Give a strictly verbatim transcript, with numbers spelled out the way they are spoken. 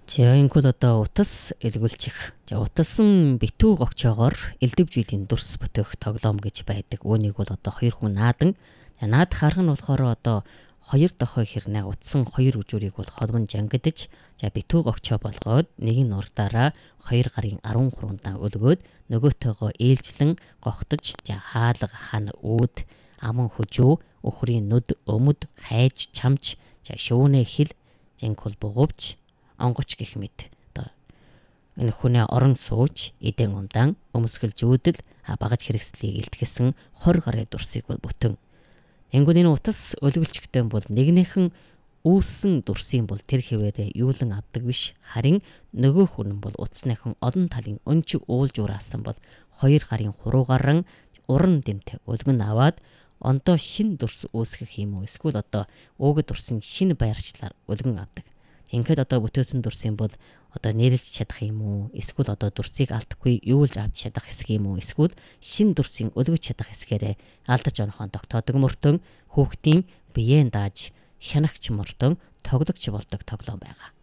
За ингэвэл одоо утас эргүүлчих. За утасан битүү гогчоогоор элдвжилийн дурс бүтэх тоглоом гэж байдаг. Үүнийг бол одоо хоёр хүн наадан. За наад харах нь болохоор одоо хоёр дохой хэрнээ утсан хоёр үжүүрийг бол холбон жангидж, за битүү гогчоо болгоод нэг нь урдаараа хоёр гарын арван хурундаа өлгөөд нөгөөтөөгөө ээлжлэн гогтож, за хаалга хан үүд аман хүжүү өхрийн нүд өмд хайж чамч, за шүүнэ хил зинхол бугувч онгоч гэх мэт одоо энэ хүнээ орон сууж эдэн ундаан өмсгөл зүүдэл багаж хэрэгслийг илтгэсэн хор гарын дурсыг бол бүтэн. Тэнгүүн энэ утас өлгөлчгтэй бол нэгнийхэн үүссэн дурсын бол тэр хэвээрээ юулан авдаг биш, харин нөгөө хүн бол утасныхан олон талын өнч уулж ураасан бол хоёр гарын хуруугаран уран дэмтэй өлгөн аваад ондоо шин дурс үүсгэх юм уу, эсвэл одоо уугд дурсын шин байрчлаар өлгөн авдаг. Ингээд одоо бүтээсэн дурсын бол одоо нэрэлж чадах юм уу, эсвэл одоо дурсыг алдахгүй юулж авч чадах хэсэг юм уу, эсвэл шин дурсын өлгөж чадах хэсгээрээ алдаж онохон тогтоодог мөртөн хүүхдийн биеэн дааж хянагч мөртөн тоглогч болдог тоглоом байгаа.